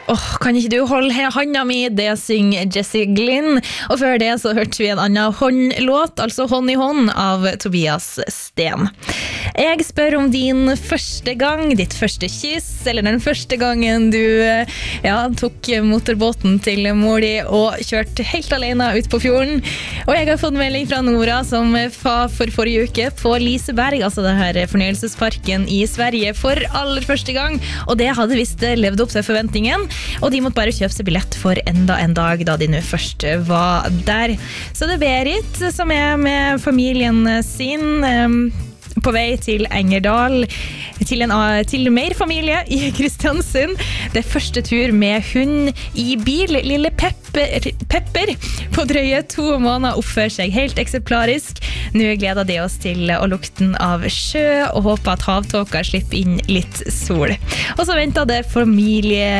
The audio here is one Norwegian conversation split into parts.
Kan ikke du holde handa mi? Det synger Jessie Glynn. Og før det så hørte vi en annen håndlåt, altså Hånd i hånd av Tobias Sten. Jeg spør om din første gang, ditt første kyss, eller den første gangen du tok motorbåten til mor di og kjørte helt alene ut på fjorden. Og jeg har fått melding fra Nora som var for forrige uke på Liseberg, altså det her fornøyelsesparken i Sverige, for aller første gang. Og det hadde visst levd opp til forventningen, og de måtte bare kjøpe seg billett for enda en dag da de nå først var der. Så det er Berit som er med familien sin på vei til Engerdal, til mer familie i Kristiansund. Det er første tur med hund i bil. Lille Pepper på drøye 2 måneder oppfører seg helt eksemplarisk. Nå gleder de oss til å lukten av sjø og håper at havtåka slipper inn litt sol. Og så venter det familie,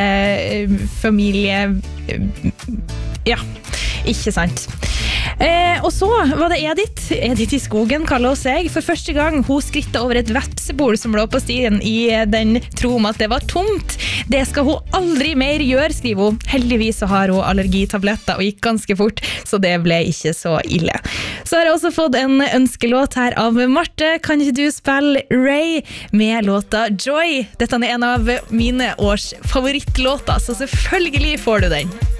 ikke sant. Og så var det Edith i skogen kaller hun seg. For første gang hun skrittet over et vepsebol som lå på stien i den tro om at det var tomt. Det skal hun aldri mer gjøre, skriver hun. Heldigvis så har hun allergitabletter og gikk ganske fort, så det ble ikke så ille. Så har jeg også fått en ønskelåt her av Marte. Kan ikke du spille Ray med låta Joy? Dette er en av mine års favorittlåter, så selvfølgelig får du den.